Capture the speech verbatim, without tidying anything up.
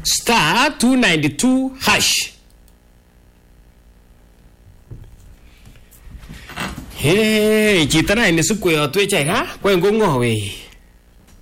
star two ninety-two hash. Hey, chito na ini sukwe otwe cheka, kwa ngo ngowe.